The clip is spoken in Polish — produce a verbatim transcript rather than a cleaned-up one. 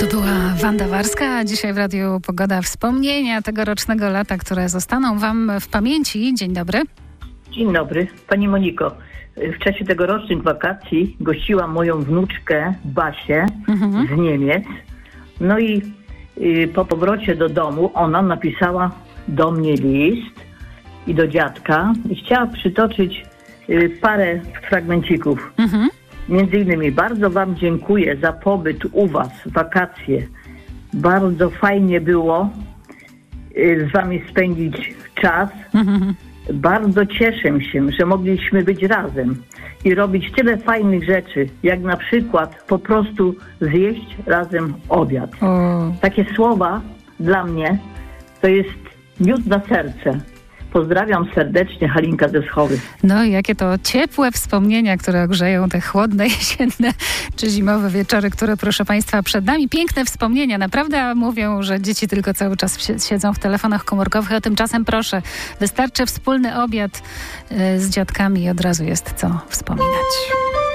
To była Wanda Warska, a dzisiaj w Radiu Pogoda wspomnienia tegorocznego lata, które zostaną Wam w pamięci. Dzień dobry. Dzień dobry. Pani Moniko, w czasie tegorocznych wakacji gościłam moją wnuczkę Basię mhm. z Niemiec. No i y, po powrocie do domu ona napisała do mnie list i do dziadka i chciała przytoczyć y, parę fragmencików. Mhm. Między innymi bardzo Wam dziękuję za pobyt u Was, wakacje. Bardzo fajnie było y, z Wami spędzić czas. Mhm. Bardzo cieszę się, że mogliśmy być razem i robić tyle fajnych rzeczy, jak na przykład po prostu zjeść razem obiad. O. Takie słowa dla mnie to jest miód na serce. Pozdrawiam serdecznie, Halinka ze Schowy. No i jakie to ciepłe wspomnienia, które grzeją te chłodne jesienne czy zimowe wieczory, które, proszę Państwa, przed nami. Piękne wspomnienia. Naprawdę mówią, że dzieci tylko cały czas siedzą w telefonach komórkowych, a tymczasem proszę, wystarczy wspólny obiad z dziadkami i od razu jest co wspominać.